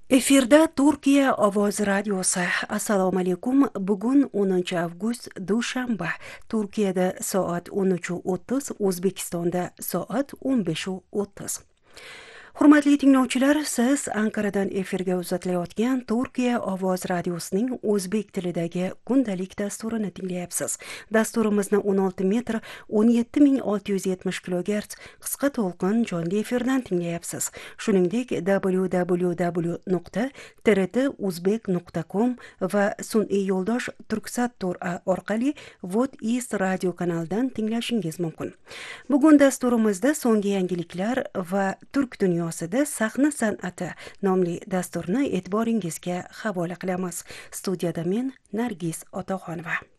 Efirda Turkiya ovoz radiosi. Assalomu alaykum. Bugun 10 avgust dushanba. Turkiyada soat 13:30, O'zbekistonda soat 15:30. Hurmatli tinglovchilar, siz Anqaradan efirga uzatilayotgan Turkiya ovoz radiosining o'zbek tilidagi kundalik dasturini tinglayapsiz. Dasturimizni 16 metr 17670 kHz qisqa to'lqin jonli efirdan tinglayapsiz. Shuningdek, www.trt-uzbek.com va sun'iy yo'ldosh Turksat.a orqali Votis radio kanalidan tinglashingiz mumkin. Bugun dasturimizda so'nggi yangiliklar va turk dunyosida sahna san'ati nomli dasturni e'tiboringizga havola qilamiz. Studiyada men Nargiz Otaxonova.